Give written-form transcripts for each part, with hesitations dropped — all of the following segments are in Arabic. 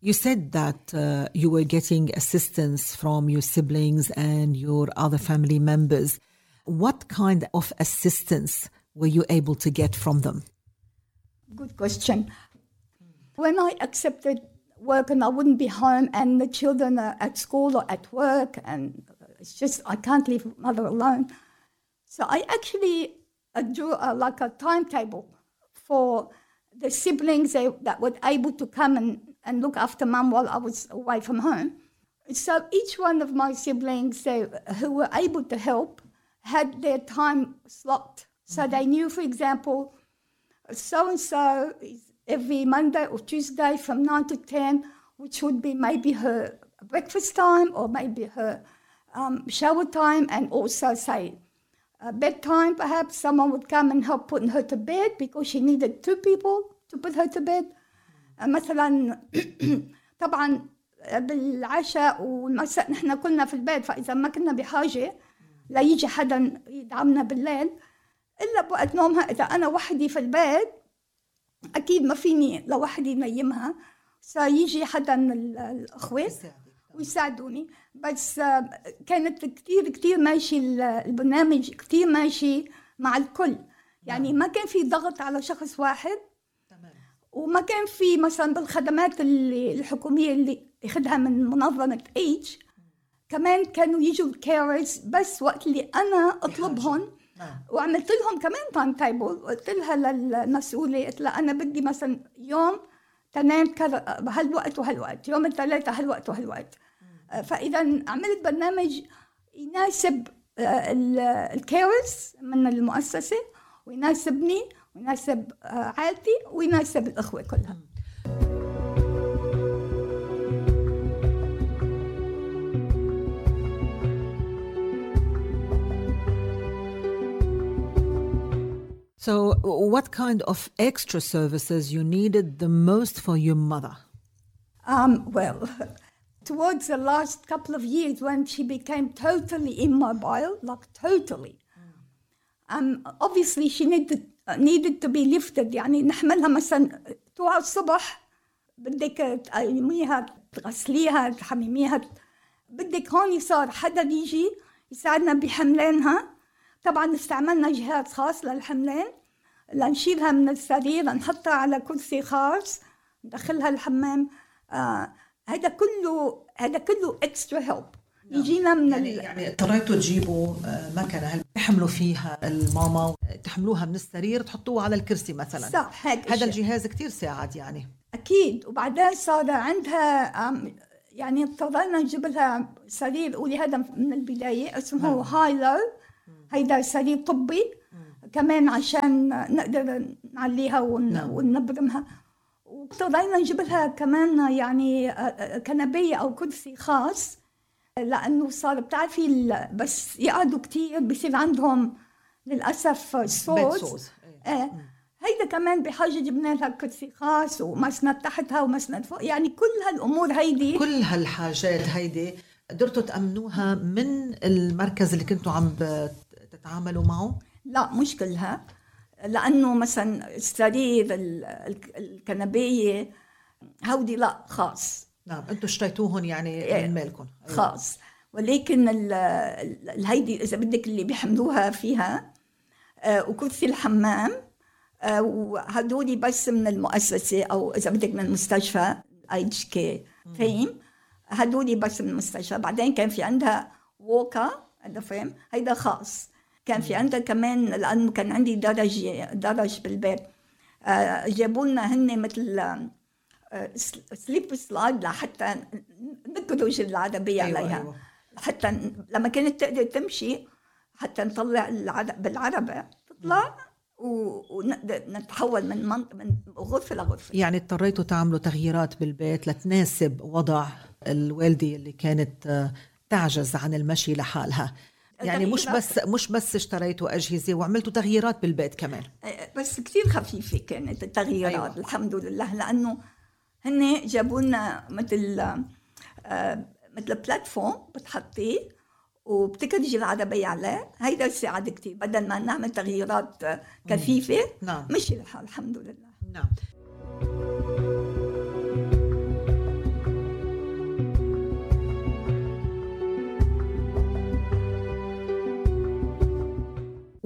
You said that you were getting assistance from your siblings and your other family members. What kind of assistance were you able to get from them? Good question. When I accepted work and I wouldn't be home and the children are at school or at work and it's just, I can't leave mother alone. So I actually drew like a timetable for the siblings that were able to come and look after mum while I was away from home. So each one of my siblings who were able to help had their time slot. So they knew, for example, so-and-so is every Monday or Tuesday from 9 to 10, which would be maybe her breakfast time or maybe her shower time, and also say bedtime. Perhaps someone would come and help putting her to bed because she needed 2 people to put her to bed. مثلا طبعا بالعشاء والمساء نحن كلنا في البيت، فإذا ما كنا بحاجة لا يجي حدا يدعمنا بالليل إلا بوقت نومها. إذا أنا وحدي في البيت أكيد ما فيني لوحدي نيمها، سيجي حدا من الأخوة ويساعدوني. بس كانت كتير ماشي البرنامج، كتير ماشي مع الكل. يعني ما كان في ضغط على شخص واحد، وما كان في مثلا بالخدمات الحكومية اللي ياخدها من منظمة إيج كمان كانوا يجوا الكيرز بس وقت اللي أنا أطلبهم. وعملت لهم كمان تايم تايبل، قلت لها للمسؤولة، قلت لها أنا بدي مثلا يوم تنام كذا بهالوقت وهالوقت، يوم الثلاثة هالوقت وهالوقت. فإذا عملت برنامج يناسب الكيرز من المؤسسة ويناسبني ويناسب عائلتي ويناسب الأخوة كلها. So what kind of extra services you needed the most for your mother? Well, towards the last couple of years when she became totally immobile, like totally, obviously she needed to be lifted. يعني نحملها مثلا توعى الصبح بدك تقيميها تغسليها تحمميها، بدك هون صار حدا يجي يساعدنا بحملانها. طبعا استعملنا جهاز خاص للحملان لنشيلها من السرير لنحطها على كرسي خاص ندخلها الحمام. هذا كله extra help يجينا من يعني اضطريتوا تجيبوا مكنة هل تحملوا فيها الماما، تحملوها من السرير تحطوها على الكرسي مثلا؟ صح، هذا الجهاز كتير ساعد يعني. أكيد. وبعدين صار عندها يعني اضطرينا نجيب لها سرير، قولي هذا من البداية اسمه هاي لو، هيدا سرير طبي كمان عشان نقدر نعليها ونبرمها. واضطرينا نجيب لها كمان يعني كنبية أو كرسي خاص، لأنه صار بتعرفي بس يقعدوا كتير بيصير عندهم للأسف صوت. هيدا كمان بحاجة جبنا لها كرسي خاص ومسند تحتها ومسند فوق. يعني كل هالأمور هيدي، كل هالحاجات هيدي قدرتوا تأمنوها من المركز اللي كنتوا عم تتعاملوا معه؟ لا مش كلها، لأنه مثلا السرير الكنبية هودي لا خاص. نعم انتوا اشتريتوهن يعني من مالكم خاص. ولكن الهيدي إذا بدك اللي بيحملوها فيها وكرسي الحمام وهدولي بس من المؤسسة، أو إذا بدك من المستشفى IHK فهم، هدولي بس من المستشفى. بعدين كان في عندها ووكا، هذا فهم، هيدا خاص. كان في عندها كمان لأنه كان عندي درج بالبيت، جابوا لنا هن مثل سليب سلايد لحتى ندرج العربية عليها. أيوة. حتى لما كانت تقدر تمشي حتى نطلع بالعربة تطلع ونقدر نتحول من غرفة لغرفة. يعني اضطريتوا تعملوا تغييرات بالبيت لتناسب وضع الوالدة اللي كانت تعجز عن المشي لحالها. يعني مش بس اشتريتوا أجهزة وعملتوا تغييرات بالبيت كمان؟ بس كتير خفيفة كانت التغييرات. أيوة. الحمد لله، لأنه هن جابوا لنا مثل بلاتفورم بتحطيه وبتكرجي العربية عليه. هيدا ساعد كتير بدل ما نعمل تغييرات كثيفة. نعم. مشي الحال الحمد لله. نعم.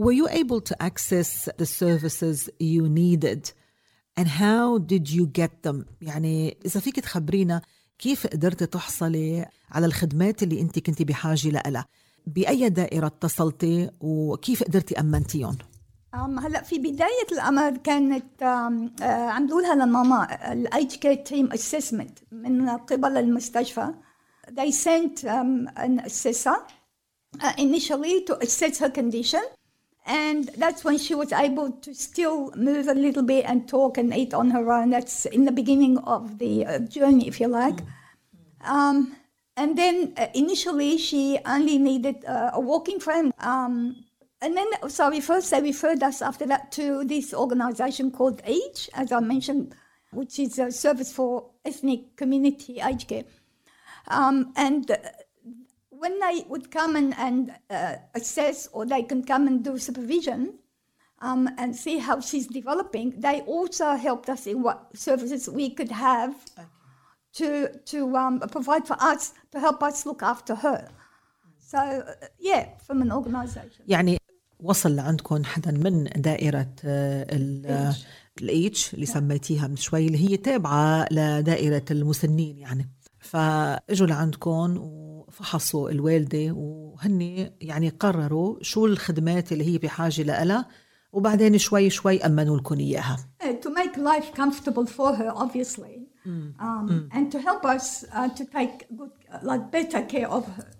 were you able to access the services you needed and how did you get them؟ يعني إذا فيك تخبرينا كيف قدرتي تحصلي على الخدمات اللي أنت كنتي بحاجة لها، بأي دائرة اتصلتي وكيف قدرتي أمنتيهم؟ هلا في بداية الأمر كانت عملوا لها لماما ال HK team assessment من قبل المستشفى. They sent an assessor initially to assess her condition, and that's when she was able to still move a little bit and talk and eat on her own. That's in the beginning of the journey, if you like. And then initially she only needed a walking frame. And then, first they referred us after that to this organization called AGE, as I mentioned, which is a service for ethnic community aged care. And when they would come and assess, or they can come and do supervision and see how she's developing, they also helped us in what services we could have to provide for us, to help us look after her. So, from an organization. يعني وصل لعندكم حدا من دائرة الإيتش اللي سميتيها من شوي، اللي هي تابعة لدائرة المسنين يعني، فاجوا لعندكم وفحصوا الوالدة وهني يعني قرروا شو الخدمات اللي هي بحاجة لها، وبعدين شوي شوي أمنوا لكم إياها. To make life comfortable for her, obviously, and to help us to take good, better care of her.